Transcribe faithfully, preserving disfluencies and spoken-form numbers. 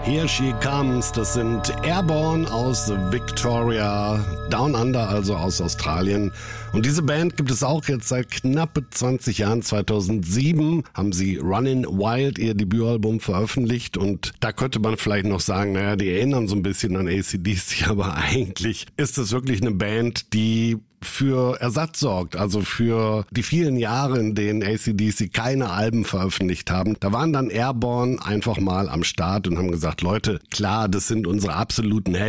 Here She Comes, das sind Airborne aus Victoria, Down Under, also aus Australien. Und diese Band gibt es auch jetzt seit knapp zwanzig Jahren. zweitausendsieben haben sie Runnin' Wild, ihr Debütalbum, veröffentlicht. Und da könnte man vielleicht noch sagen, naja, die erinnern so ein bisschen an A C D C, aber eigentlich ist es wirklich eine Band, die für Ersatz sorgt, also für die vielen Jahre, in denen A C D C keine Alben veröffentlicht haben. Da waren dann Airborne einfach mal am Start und haben gesagt, Leute, klar, das sind unsere absoluten Helden.